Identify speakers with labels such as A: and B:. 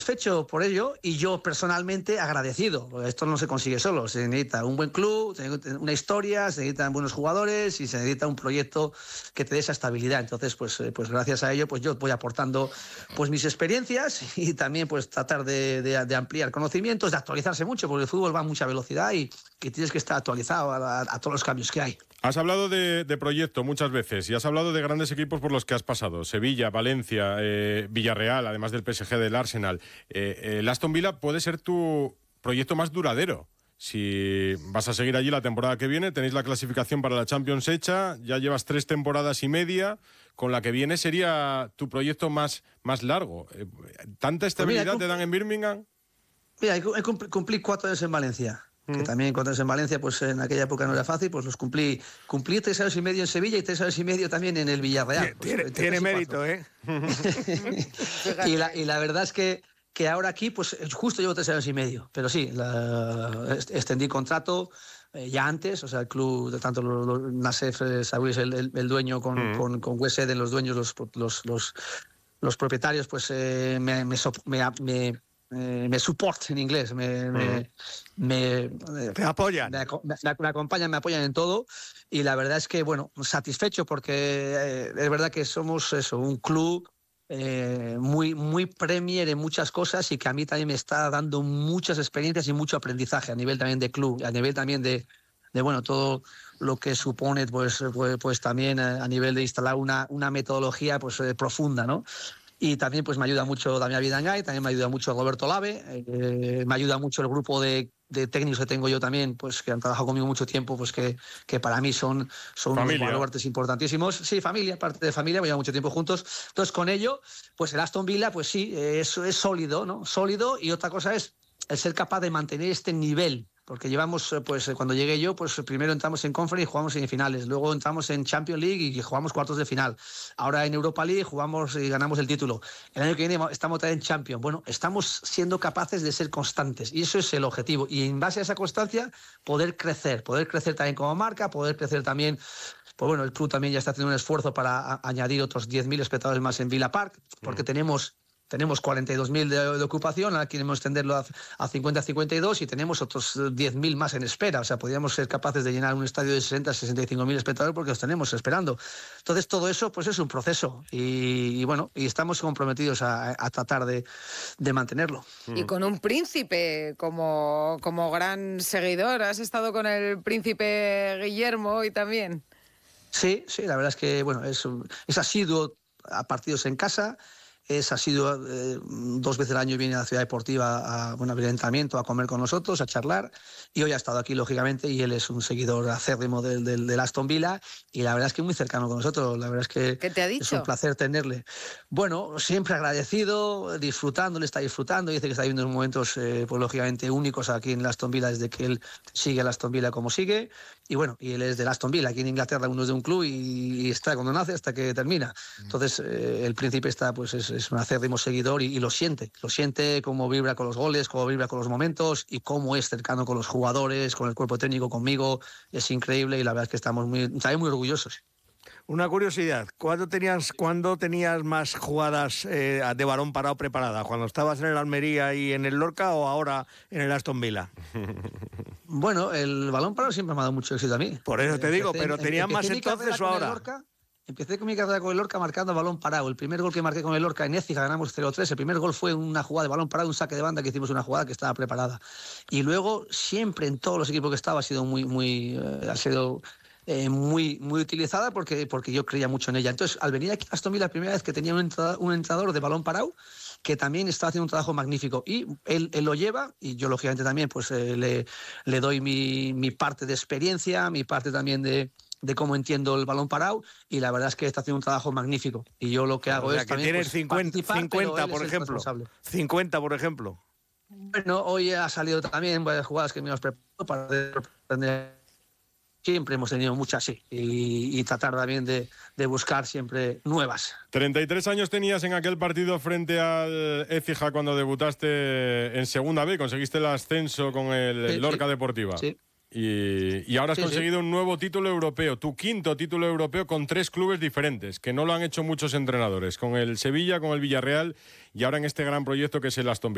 A: satisfecho por ello y yo personalmente agradecido. Esto no se consigue solo, se necesita un buen club, se necesita una historia, se necesitan buenos jugadores y se necesita un proyecto que te dé esa estabilidad. Entonces, pues gracias a ello, pues yo voy aportando pues mis experiencias y también pues tratar de ampliar conocimientos, de actualizarse mucho, porque el fútbol va a mucha velocidad y tienes que estar actualizado a todos los cambios que hay.
B: Has hablado de proyecto muchas veces y has hablado de grandes equipos por los que has pasado. Sevilla, Valencia, Villarreal, además del PSG, del Arsenal. El Aston Villa puede ser tu proyecto más duradero. Si vas a seguir allí la temporada que viene, tenéis la clasificación para la Champions hecha, ya llevas 3 temporadas y media, con la que viene sería tu proyecto más largo. ¿Tanta estabilidad te dan en Birmingham?
A: Mira, cumplí 4 años en Valencia. Que también 4 años en Valencia, pues en aquella época no era fácil, pues los cumplí 3 años y medio en Sevilla y 3 años y medio también en el Villarreal.
C: Tiene mérito, ¿eh?
A: y la verdad es que ahora aquí, pues justo llevo 3 años y medio, pero sí, extendí contrato ya antes, o sea, el club, de tanto Nassef Sawiris, el dueño, con West Eden, los dueños, los propietarios, pues me support en inglés,
C: te apoyan,
A: me acompañan, me apoyan en todo y la verdad es que, bueno, satisfecho porque es verdad que somos un club muy premier en muchas cosas y que a mí también me está dando muchas experiencias y mucho aprendizaje a nivel también de club, a nivel también de bueno, todo lo que supone pues también a nivel de instalar una metodología pues profunda, ¿no? Y también pues me ayuda mucho Damián Vidangay, también me ayuda mucho Roberto Lave, me ayuda mucho el grupo de técnicos que tengo yo también, pues que han trabajado conmigo mucho tiempo, pues que para mí son unos baluartes importantísimos. Sí, familia, parte de familia, llevamos mucho tiempo juntos. Entonces con ello, pues el Aston Villa, pues sí, es sólido, ¿no? Sólido, y otra cosa es el ser capaz de mantener este nivel. Porque llevamos, pues cuando llegué yo, pues primero entramos en Conference y jugamos semifinales, luego entramos en Champions League y jugamos cuartos de final. Ahora en Europa League jugamos y ganamos el título. El año que viene estamos otra vez en Champions. Bueno, estamos siendo capaces de ser constantes y eso es el objetivo. Y en base a esa constancia, poder crecer también como marca, poder crecer también. Pues bueno, el club también ya está haciendo un esfuerzo para añadir otros 10.000 espectadores más en Villa Park, porque tenemos 42.000 de ocupación, ahora queremos extenderlo a 50-52 y tenemos otros 10.000 más en espera. O sea, podríamos ser capaces de llenar un estadio de 60-65.000 espectadores porque los tenemos esperando. Entonces, todo eso pues es un proceso y bueno, y estamos comprometidos a tratar de mantenerlo.
D: Y con un príncipe como gran seguidor. ¿Has estado con el príncipe Guillermo hoy también?
A: Sí, la verdad es que bueno, es asiduo a partidos en casa. Ha sido 2 veces al año, viene a la ciudad deportiva a abrir entrenamiento, a comer con nosotros, a charlar, y hoy ha estado aquí lógicamente y él es un seguidor acérrimo del Aston Villa y la verdad es que muy cercano con nosotros. La verdad es que
D: ¿qué te ha dicho?
A: Es un placer tenerle. Bueno, siempre agradecido, disfrutando, le está disfrutando, dice que está viviendo unos momentos pues lógicamente únicos aquí en el Aston Villa desde que él sigue el Aston Villa como sigue, y bueno, y él es del Aston Villa, aquí en Inglaterra uno es de un club y está cuando nace hasta que termina. Entonces el príncipe está pues es un acérrimo seguidor y lo siente cómo vibra con los goles, cómo vibra con los momentos y cómo es cercano con los jugadores, con el cuerpo técnico, conmigo. Es increíble y la verdad es que estamos muy orgullosos.
C: Una curiosidad, ¿cuándo tenías más jugadas de balón parado preparada? ¿Cuando estabas en el Almería y en el Lorca o ahora en el Aston Villa?
A: Bueno, el balón parado siempre me ha dado mucho éxito a mí.
C: Por eso te digo, pero ¿tenías más entonces o ahora?
A: Empecé con mi carrera con el Lorca marcando balón parado. El primer gol que marqué con el Lorca en Écija ganamos 0-3. El primer gol fue una jugada de balón parado, un saque de banda que hicimos, una jugada que estaba preparada. Y luego siempre en todos los equipos que estaba ha sido muy utilizada porque yo creía mucho en ella. Entonces, al venir aquí a Aston Villa, la primera vez que tenía un entrenador de balón parado que también estaba haciendo un trabajo magnífico y él lo lleva y yo lógicamente también pues le doy mi parte de experiencia, mi parte también de cómo entiendo el balón parado y la verdad es que está haciendo un trabajo magnífico y yo lo que hago es
C: que también tienes
A: pues,
C: 50 por ejemplo. 50 por ejemplo.
A: Bueno, hoy ha salido también varias jugadas que me hemos preparado para aprender. Siempre hemos tenido muchas, sí, y tratar también de buscar siempre nuevas.
B: 33 años tenías en aquel partido frente al Écija cuando debutaste en Segunda B, conseguiste el ascenso con el Lorca Deportiva. Sí. Y ahora has conseguido un nuevo título europeo, tu quinto título europeo con 3 clubes diferentes, que no lo han hecho muchos entrenadores, con el Sevilla, con el Villarreal y ahora en este gran proyecto que es el Aston Villa.